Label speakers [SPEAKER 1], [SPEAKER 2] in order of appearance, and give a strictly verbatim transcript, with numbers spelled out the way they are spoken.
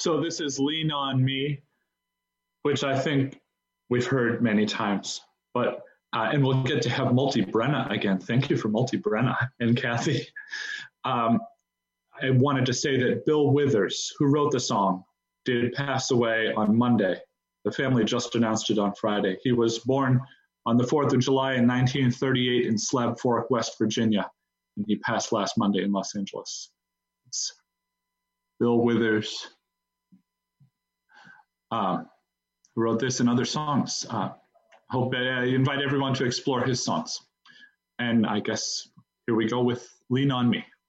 [SPEAKER 1] So this is Lean On Me, which I think we've heard many times, but uh, and we'll get to have Multi Brenna again. Thank you for Multi Brenna and Kathy. Um, I wanted to say that Bill Withers, who wrote the song, did pass away on Monday. The family just announced it on Friday. He was born on the fourth of July in nineteen thirty-eight in Slab Fork, West Virginia, and he passed last Monday in Los Angeles. It's Bill Withers, um, who wrote this and other songs. Uh, hope I invite everyone to explore his songs. And I guess here we go with Lean On Me.